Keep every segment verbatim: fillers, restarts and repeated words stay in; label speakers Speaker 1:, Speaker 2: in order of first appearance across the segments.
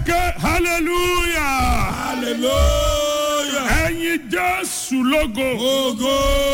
Speaker 1: ẹ̀kẹ́ hallelujah.
Speaker 2: Hallelujah.
Speaker 1: ẹ̀yin Jésù lógo.
Speaker 2: Ogo.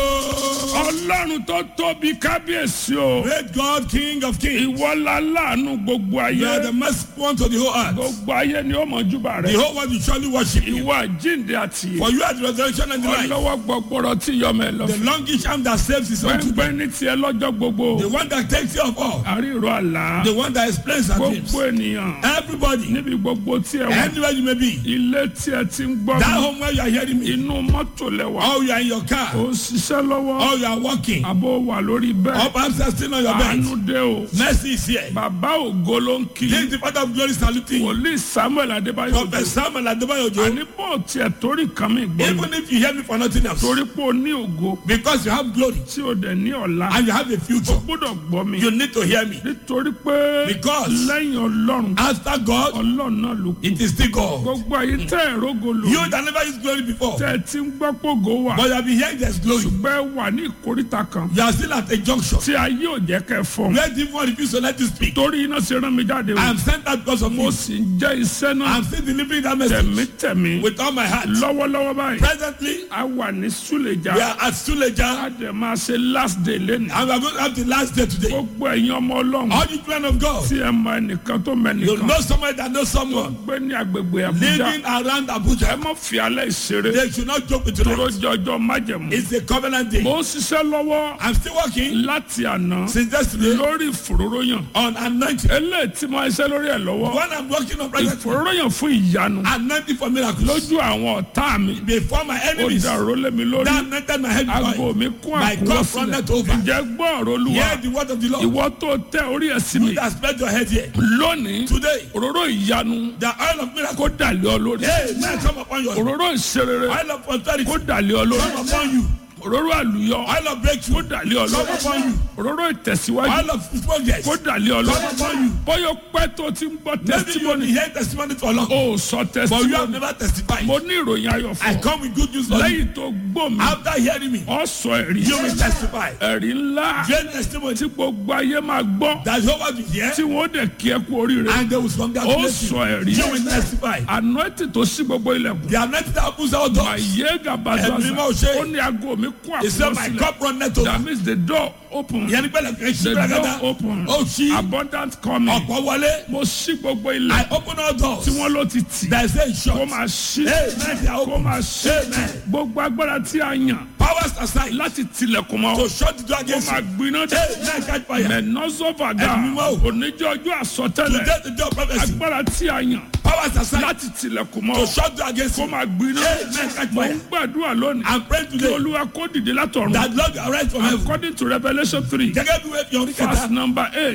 Speaker 1: Ọlọ́run tó tóbi kábíyèsí o.
Speaker 2: Great God, King of Kings.
Speaker 1: Ìwọ la láàánú gbogbo
Speaker 2: You are
Speaker 1: ayé.
Speaker 2: the merciful one to the whole earth.
Speaker 1: Gbogbo ayé ni ó mọ̀ júbà
Speaker 2: The
Speaker 1: rẹ̀.
Speaker 2: whole world will surely worship you.
Speaker 1: Ìwọ àjíǹde àti
Speaker 2: For you are the resurrection and the life.
Speaker 1: ọlọ́wọ́ gbọgbọrọ tí yọmọ ẹ lọ.
Speaker 2: The longish arm that saves his own children.
Speaker 1: Pẹ́ńpẹ́ ní tiẹ̀ lọ́jọ́ gbogbo.
Speaker 2: The one that takes care of all.
Speaker 1: Àríro àlá.
Speaker 2: The one that explains our dreams.
Speaker 1: Gbogbo ènìyàn.
Speaker 2: Everybody,
Speaker 1: Níbi gbogbo tí ẹ wà.
Speaker 2: anywhere you may be,
Speaker 1: Ilé tí ẹ ti ń gbọ́
Speaker 2: that
Speaker 1: mi.
Speaker 2: home where you are hearing me,
Speaker 1: Inú mọ́tò lẹ́wà.
Speaker 2: or you are in your car,
Speaker 1: Ó ń ṣiṣẹ́ lọ́wọ́.
Speaker 2: or you are walking,
Speaker 1: Àbó wà lórí
Speaker 2: or
Speaker 1: bẹ́ẹ̀.
Speaker 2: perhaps you are still on your bed.
Speaker 1: Àánú dé o.
Speaker 2: Mercy is here.
Speaker 1: Bàbá ògo ló ń kí.
Speaker 2: This is the Father of glory saluting you.
Speaker 1: Wòlíì Samuel Adébáyọ̀
Speaker 2: Prophet
Speaker 1: Òjó.
Speaker 2: Samuel Adebayo Ojo.
Speaker 1: Àní bó tiẹ̀ torí kan mi gbọ́ mi.
Speaker 2: Even if you hear me for nothing else,
Speaker 1: Torí pé o ní ògo
Speaker 2: because you have glory
Speaker 1: tí o dẹ̀ ní ọ̀la.
Speaker 2: and you have a
Speaker 1: O
Speaker 2: future,
Speaker 1: gbọ́dọ̀ gbọ́ mi.
Speaker 2: you need to hear me.
Speaker 1: Nítorí pé
Speaker 2: Because
Speaker 1: lẹ́yìn Ọlọ́run,
Speaker 2: after God,
Speaker 1: Ọlọ́run náà ló kù.
Speaker 2: it is still God.
Speaker 1: Gbogbo ayé tẹ́ ẹ̀ rógo lò.
Speaker 2: You that never used glory before,
Speaker 1: Tẹ́ ẹ ti ń gbọ́ pògo wà.
Speaker 2: but you have been hearing there's glory.
Speaker 1: Ṣùgbọ́n ẹ wà ní ìkóríta kan.
Speaker 2: You are still at a junction.
Speaker 1: Tí ayé ò jẹ́ kẹ́ fọ́n.
Speaker 2: Let the one refuse to let you speak.
Speaker 1: Torí iná ṣe rán mi jáde
Speaker 2: I
Speaker 1: o.
Speaker 2: am sent out because of
Speaker 1: Mo
Speaker 2: you.
Speaker 1: sì ń jẹ́ iṣẹ́ náà
Speaker 2: I am still delivering that message
Speaker 1: tẹ̀mítẹ̀mí.
Speaker 2: with all my heart.
Speaker 1: Lọ́wọ́lọ́wọ́ báyìí.
Speaker 2: Presently,
Speaker 1: A wà ní Súlẹ̀jà.
Speaker 2: we are at Suleja
Speaker 1: A dẹ̀ máa ṣe last day lẹ́nu.
Speaker 2: and we are going to have the last day today.
Speaker 1: Gbogbo ẹ̀yin ọmọ Ọlọ́run.
Speaker 2: All you plan of God,
Speaker 1: Tí ẹ mọ ẹnìkan tó mọ
Speaker 2: you
Speaker 1: ẹnìkan.
Speaker 2: know somebody that knows someone
Speaker 1: Gbé ní agbègbè Àbújá.
Speaker 2: living around
Speaker 1: Ẹ
Speaker 2: Abuja.
Speaker 1: má fi alẹ́ ìṣeré.
Speaker 2: They should not joke with
Speaker 1: Tóró
Speaker 2: tonight.
Speaker 1: jẹ́ ọjọ́ májẹ̀mú.
Speaker 2: It's a covenant day.
Speaker 1: Mo ń ṣiṣẹ́ lọ́wọ́
Speaker 2: I'm still working
Speaker 1: láti àná
Speaker 2: since yesterday
Speaker 1: lórí ìfòróróyàn.
Speaker 2: on anointing.
Speaker 1: Eléyìí tí mo ṣiṣẹ́ lórí ẹ̀ lọ́wọ́.
Speaker 2: One I'm working on presently,
Speaker 1: Ìfòróróyàn fún ìyanu.
Speaker 2: anointing for miracles.
Speaker 1: Lójú àwọn ọ̀tá mi.
Speaker 2: Before my
Speaker 1: Ó
Speaker 2: enemies,
Speaker 1: dàrú lé mi lórí.
Speaker 2: that anointed my head
Speaker 1: Aago
Speaker 2: before.
Speaker 1: mi kún
Speaker 2: My
Speaker 1: àkúnwọ́
Speaker 2: cup
Speaker 1: sílẹ̀.
Speaker 2: runneth over.
Speaker 1: Ǹjẹ́ gbọ́ ọ̀rọ̀ Olúwa?
Speaker 2: Hear the word of the Lord.
Speaker 1: Ìwọ tó tẹ orí ẹ̀ sí mi.
Speaker 2: You that spread your head here.
Speaker 1: Lónìí,
Speaker 2: Today,
Speaker 1: òróró ìyanu
Speaker 2: the oil of miracle.
Speaker 1: kó dàlẹ́ ọ lórí.
Speaker 2: Hey, man, come upon your
Speaker 1: Òróró ìṣerere
Speaker 2: oil of prosperity.
Speaker 1: kó dàlẹ́ ọ
Speaker 2: Come
Speaker 1: lórí.
Speaker 2: upon you.
Speaker 1: Òróró àlùyọ
Speaker 2: Oil of
Speaker 1: kó
Speaker 2: breakthrough.
Speaker 1: dàlẹ́ ọ
Speaker 2: Come
Speaker 1: lórí.
Speaker 2: upon you.
Speaker 1: Òróró ìtẹ̀síwájú
Speaker 2: Oil of progress.
Speaker 1: kó dàlẹ́ ọ
Speaker 2: Come
Speaker 1: lórí.
Speaker 2: upon you.
Speaker 1: Bóyá pẹ́ tó ti ń gbọ́
Speaker 2: Maybe you will
Speaker 1: testimony.
Speaker 2: hear testimony for long,
Speaker 1: Ó sọ
Speaker 2: but you have
Speaker 1: testimony.
Speaker 2: never testified.
Speaker 1: Mo ní ìròyìn ayọ̀
Speaker 2: I
Speaker 1: fún ọ.
Speaker 2: come with good news for you.
Speaker 1: Lẹ́yìn tó gbọ́ mi,
Speaker 2: After hearing me,
Speaker 1: ọ sọ ẹ̀rí.
Speaker 2: you will testify.
Speaker 1: Ẹ̀rí ńlá
Speaker 2: Great testimony
Speaker 1: tí gbogbo ayé máa gbọ́.
Speaker 2: that Jehovah will hear,
Speaker 1: Tí wọ́n dẹ̀ kí ẹ kú oríire.
Speaker 2: and they will
Speaker 1: Ó
Speaker 2: congratulate
Speaker 1: sọ
Speaker 2: you.
Speaker 1: ẹ̀rí.
Speaker 2: You will testify.
Speaker 1: Anointing tó sí gbogbo ilẹ̀kùn.
Speaker 2: The anointing that opens all doors.
Speaker 1: Àyè gàbàzàzà.
Speaker 2: Ẹ̀mí máa ṣe.
Speaker 1: Ó ní aago mi kún
Speaker 2: He said,
Speaker 1: àkúrọ̀
Speaker 2: my
Speaker 1: sílẹ̀.
Speaker 2: cup runneth over.
Speaker 1: That means the door open.
Speaker 2: Ìyẹn ní pẹ́lẹ́ kìí ṣí
Speaker 1: The door
Speaker 2: gbàgádà.
Speaker 1: open.
Speaker 2: Ó ṣí.
Speaker 1: Abundant coming.
Speaker 2: Ọ̀pọ̀ wọlé.
Speaker 1: Mo ṣí gbogbo
Speaker 2: I
Speaker 1: ilẹ̀
Speaker 2: open all doors.
Speaker 1: tí wọ́n ló ti tì.
Speaker 2: There is a
Speaker 1: Kó
Speaker 2: shot.
Speaker 1: máa ṣí.
Speaker 2: Amen. They are
Speaker 1: Kó
Speaker 2: open.
Speaker 1: máa ṣí.
Speaker 2: Amen.
Speaker 1: Gbogbo agbára tí a yàn
Speaker 2: Powers aside
Speaker 1: láti tilẹ̀kùn mọ́.
Speaker 2: to shut the door
Speaker 1: Kó
Speaker 2: against
Speaker 1: máa
Speaker 2: you.
Speaker 1: gbiná dé.
Speaker 2: Amen. Catch fire.
Speaker 1: Mẹ̀nọ́sọ̀fàdà.
Speaker 2: Ẹ̀mí mọ́.
Speaker 1: Oníjọ́ ọjọ́ àsọtẹ́lẹ̀.
Speaker 2: Today the door of prophecy.
Speaker 1: Agbára tí a yàn
Speaker 2: Powers aside
Speaker 1: láti tilẹ̀kùn mọ́.
Speaker 2: to shut the door against
Speaker 1: Kó
Speaker 2: you.
Speaker 1: máa gbiná.
Speaker 2: Amen. Catch
Speaker 1: Mo ń
Speaker 2: fire.
Speaker 1: gbàdúrà lónìí.
Speaker 2: I'm praying
Speaker 1: Kí
Speaker 2: today
Speaker 1: Olúwa kó dìde látọ̀run.
Speaker 2: that Lord will arise from heaven.
Speaker 1: According to Revelation three,
Speaker 2: Gẹ́gẹ́ bí wẹ́ẹ́ fi orí
Speaker 1: verse
Speaker 2: kẹta.
Speaker 1: number eight.